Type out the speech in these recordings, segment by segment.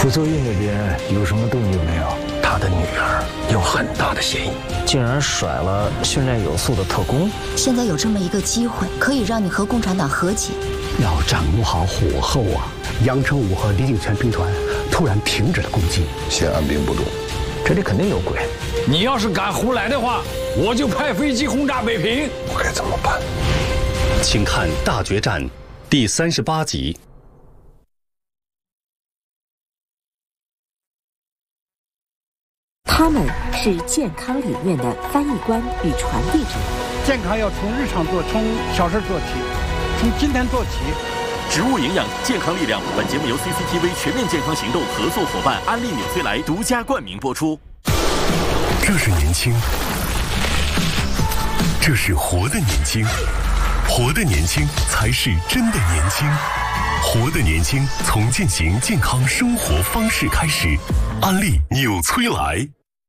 傅作义那边有什么动静没有？ 他的女儿有很大的嫌疑， 竟然甩了训练有素的特工。 现在有这么一个机会，可以让你和共产党和解。 要掌握好火候啊！杨成武和李景全兵团突然停止了攻击， 先按兵不动。 这里肯定有鬼。 你要是敢胡来的话，我就派飞机轰炸北平。 我该怎么办？ 请看《大决战》第38集。 他们是健康理念的翻译官与传递者。 健康要从日常做，从小事做起，从今天做起。 植物营养，健康力量。本节目由 CCTV 全面健康行动合作伙伴安利纽崔莱独家冠名播出。 这是年轻，这是活的年轻，活的年轻才是真的年轻。活的年轻，从践行健康生活方式开始。安利纽崔莱。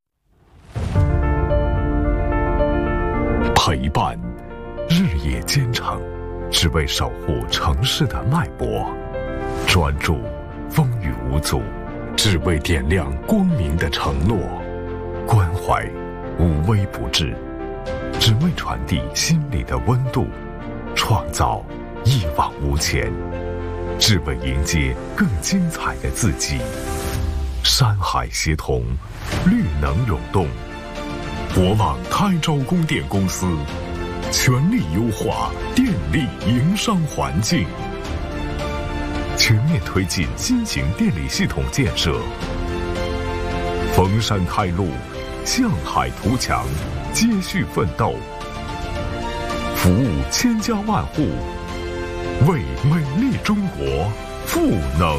陪伴，日夜兼程，只为守护城市的脉搏；专注，风雨无阻，只为点亮光明的承诺；关怀，无微不至，只为传递心里的温度；创造，一往无前，只为迎接更精彩的自己。山海协同，绿能涌动。博朗开招供电公司全力优化电力营商环境，全面推进新型电力系统建设。逢山开路，向海图强，接续奋斗，服务千家万户，为美丽中国赋能。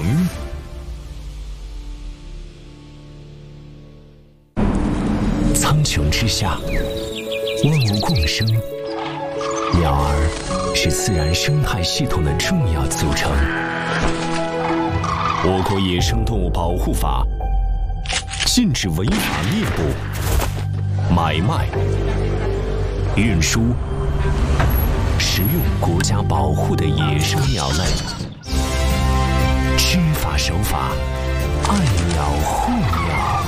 苍穹之下，万物共生，鸟儿是自然生态系统的重要组成。我国野生动物保护法禁止违法猎捕、买卖、运输、食用国家保护的野生鸟类。知法守法，爱鸟护鸟。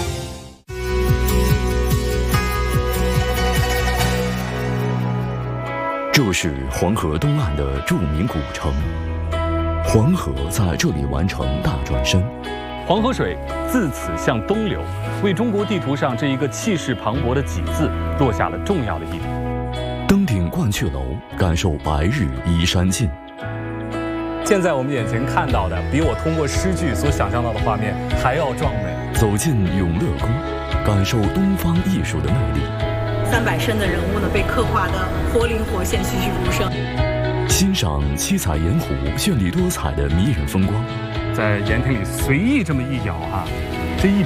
这是黄河东岸的著名古城，黄河在这里完成大转身， 黄河水自此向东流，为中国地图上这一个气势磅礴的“己”字落下了重要的一笔。 登顶鹳雀楼，感受白日依山尽。 现在我们眼前看到的，比我通过诗句所想象到的画面还要壮美。 走进永乐宫，感受东方艺术的魅力。 300身的人物呢，被刻画的活灵活现、栩栩如生。 欣赏七彩盐湖绚丽多彩的迷人风光， 在盐田里随意这么一舀啊，这一